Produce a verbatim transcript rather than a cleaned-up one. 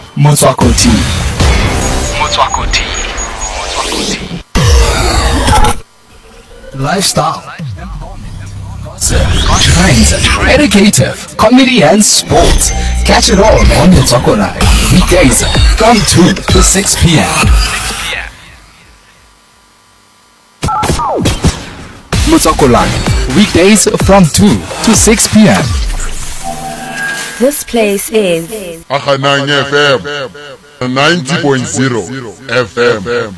Motswako Tea. Motswako Tea. Motswako Tea. Lifestyle, trends, educative, comedy and sports. Catch it all on Motswako Live. Weekdays from two to six p.m. Motswako Live. Weekdays from two to six p.m. This place is Akhananya F M ninety point zero F M.